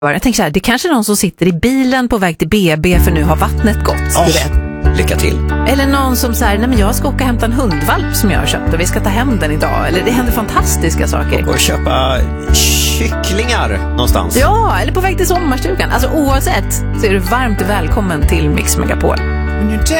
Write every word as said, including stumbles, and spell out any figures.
Jag tänker så här, det kanske är någon som sitter i bilen på väg till B B för nu har vattnet gått, oh, du vet. Lycka till. Eller någon som säger, nej men jag ska åka och hämta en hundvalp som jag har köpt och vi ska ta hem den idag. Eller det händer fantastiska saker. Och köpa kycklingar någonstans. Ja, eller på väg till sommarstugan. Alltså oavsett så är du varmt välkommen till Mix Megapol.